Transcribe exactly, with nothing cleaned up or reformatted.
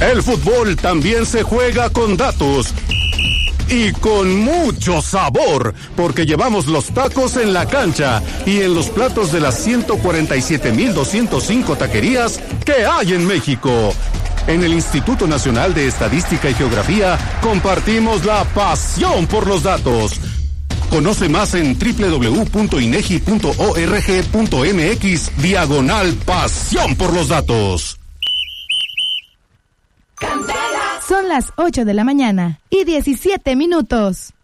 El fútbol también se juega con datos. Y con mucho sabor, porque llevamos los tacos en la cancha y en los platos de las ciento cuarenta y siete mil doscientos cinco taquerías que hay en México. En el Instituto Nacional de Estadística y Geografía compartimos la pasión por los datos. Conoce más en doble u doble u doble u punto inegi punto org punto mx diagonal pasión por los datos. Son las ocho de la mañana y diecisiete minutos.